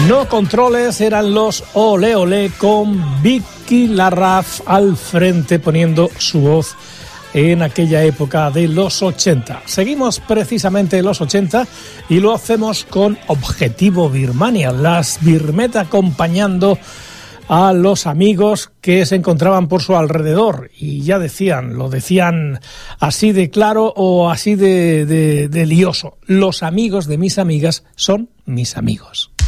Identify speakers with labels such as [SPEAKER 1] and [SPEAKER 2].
[SPEAKER 1] No controles, eran los Ole Ole con Vicky Larraz al frente poniendo su voz en aquella época de los 80. Seguimos precisamente en los 80 y lo hacemos con Objetivo Birmania, las Birmet acompañando a los amigos que se encontraban por su alrededor y ya lo decían así de claro o así de lioso: los amigos de mis amigas son mis amigos.